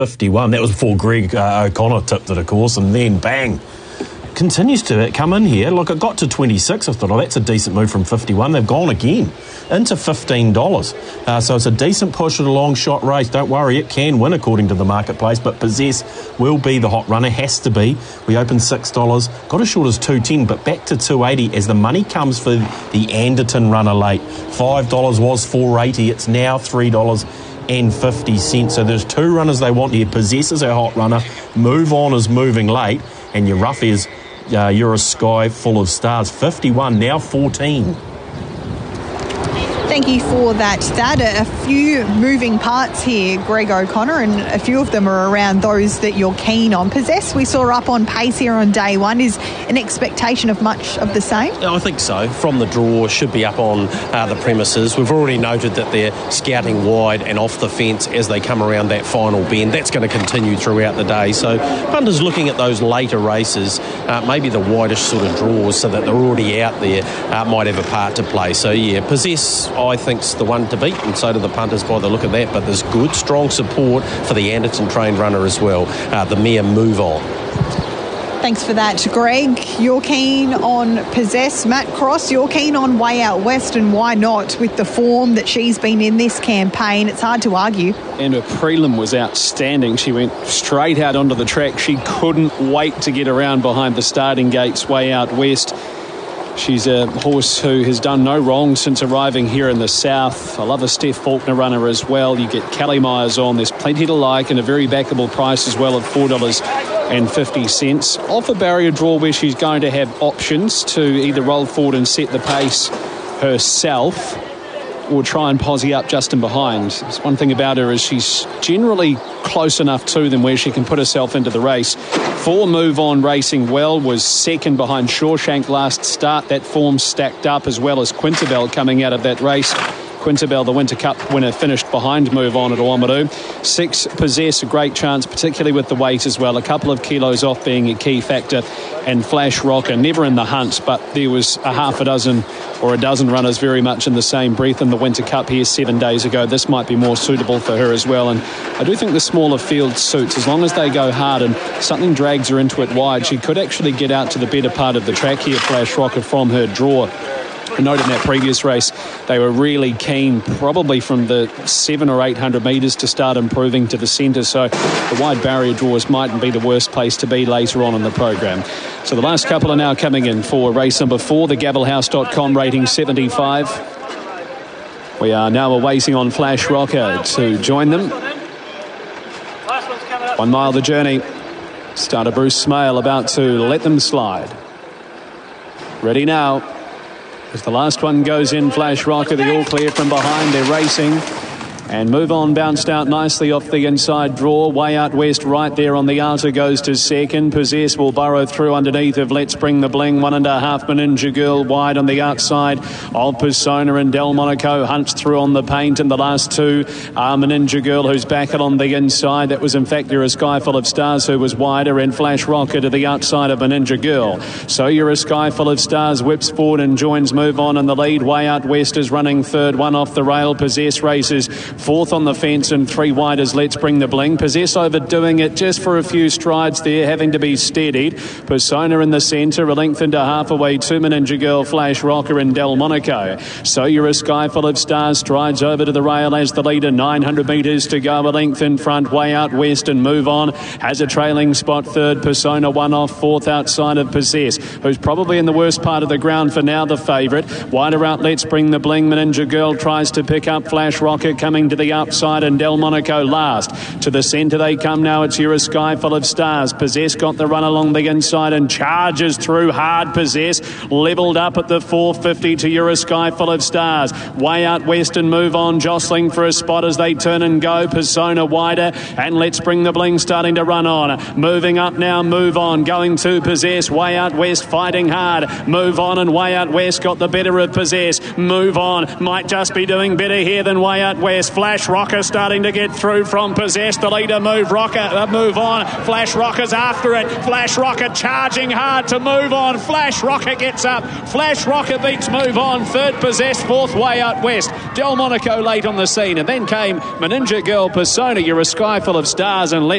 51. That was before Greg O'Connor tipped it, of course, and then bang. Continues to come in here. Look, it got to 26. I thought, that's a decent move from 51. They've gone again into $15. So it's a decent push at a long shot race. Don't worry, it can win according to the marketplace, but Possess will be the hot runner. Has to be. We opened $6. Got as short as $2.10, but back to $2.80 as the money comes for the Anderton runner late. $5 was $4.80. It's now $3.50. So there's two runners they want here. Possess is our hot runner. Move On is moving late. And your rough is You're a Sky Full of Stars. 51, now 14. Thank you for that, Thad. A few moving parts here, Greg O'Connor, and a few of them are around those that you're keen on. Possess, we saw up on pace here on day one. Is an expectation of much of the same? I think so. From the draw, should be up on the premises. We've already noted that they're scouting wide and off the fence as they come around that final bend. That's going to continue throughout the day. So punters looking at those later races, maybe the widest sort of draws so that they're already out there, might have a part to play. So, yeah, Possess, I think's the one to beat, and so do the punters by the look of that. But there's good, strong support for the Anderton trained runner as well, the mare Move On. Thanks for that, Greg. You're keen on Possess. Matt Cross, you're keen on Way Out West, and why not? With the form that she's been in this campaign, it's hard to argue. And her prelim was outstanding. She went straight out onto the track. She couldn't wait to get around behind the starting gates. Way Out West. She's a horse who has done no wrong since arriving here in the south. I love a Steph Faulkner runner as well. You get Callie Myers on. There's plenty to like, and a very backable price as well at $4.50. Off a barrier draw where she's going to have options to either roll forward and set the pace herself or try and posse up just in behind. One thing about her is she's generally close enough to them where she can put herself into the race. For Move On racing well, was second behind Shawshank last start. That form stacked up, as well as Quintabel coming out of that race. Quintabel, the Winter Cup winner, finished behind Move On at Oamaru. 6 Possess, a great chance, particularly with the weight as well. A couple of kilos off being a key factor. And Flash Rocker, never in the hunt, but there was a half a dozen or a dozen runners very much in the same breath in the Winter Cup here 7 days ago. This might be more suitable for her as well. And I do think the smaller field suits, as long as they go hard and something drags her into it wide, she could actually get out to the better part of the track here, Flash Rocker, from her draw. I noted in that previous race they were really keen, probably from the 700 or 800 metres, to start improving to the centre. So the wide barrier draws mightn't be the worst place to be later on in the program. So the last couple are now coming in for race number 4, the Gavelhouse.com rating 75. We are now awaiting on Flash Rocker to join them. 1 mile the journey. Starter Bruce Smale about to let them slide. Ready now. As the last one goes in, Flash Rocker, the all clear from behind. They're racing. And Move On bounced out nicely off the inside draw. Way Out West right there on the outer goes to second. Possess will burrow through underneath of Let's Bring the Bling. 1.5 Ninja Girl wide on the outside of Persona, and Del Monaco hunts through on the paint. And the last two are Ninja Girl, who's back on the inside. That was in fact You're a Sky Full of Stars, who was wider, and Flash Rocker to the outside of Ninja Girl. So You're a Sky Full of Stars whips forward and joins Move On in the lead. Way Out West is running third, one off the rail. Possess races fourth on the fence, and 3 wide as Let's Bring the Bling. Possess overdoing it just for a few strides there, having to be steadied. Persona in the centre, a length and a half away to Ninja Girl, Flash Rocker and Del Monaco. So You're a Sky Full of Stars strides over to the rail as the leader. 900 metres to go, a length in front. Way Out West and Move On has a trailing spot third. Persona one off fourth outside of Possess, who's probably in the worst part of the ground for now, the favourite. Wider out Let's Bring the Bling. Ninja Girl tries to pick up Flash Rocker coming to the outside, and Del Monaco last. To the centre they come now. It's You're a Sky Full of Stars. Possess got the run along the inside and charges through hard. Possess levelled up at the 450 to You're a Sky Full of Stars. Way Out West and Move On jostling for a spot as they turn and go. Persona wider, and Let's Bring the Bling starting to run on. Moving up now, Move On going to Possess. Way Out West fighting hard. Move On and Way Out West got the better of Possess. Move On might just be doing better here than Way Out West. Flash Rocker starting to get through from Possess. The leader Move On. Flash Rocker's after it. Flash Rocker charging hard to Move On. Flash Rocker gets up. Flash Rocker beats Move On. Third Possess, fourth Way Out West. Del Monaco late on the scene, and then came Ninja Girl, Persona, You're a Sky Full of Stars, and